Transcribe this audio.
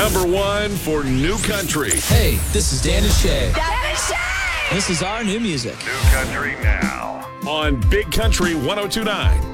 Number 1 for New Country. Hey, this is Dan and Shay. Dan and Shay! This is our new music. New Country Now. On Big Country 102.9.